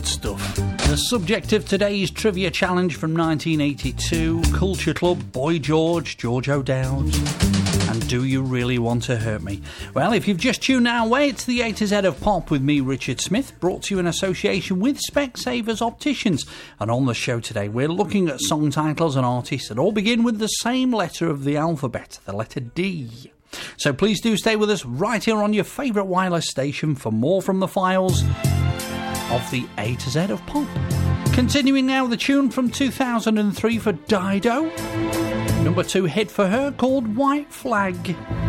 stuff. The subject of today's trivia challenge from 1982, Culture Club, Boy George, George O'Dowd, and Do You Really Want to Hurt Me? Well, if you've just tuned our way, it's the A to Z of Pop with me, Richard Smith, brought to you in association with Specsavers Opticians. And on the show today, we're looking at song titles and artists that all begin with the same letter of the alphabet, the letter D. So please do stay with us right here on your favourite wireless station for more from the files of the A to Z of Pop. Continuing now, the tune from 2003 for Dido. Number 2 hit for her called White Flag.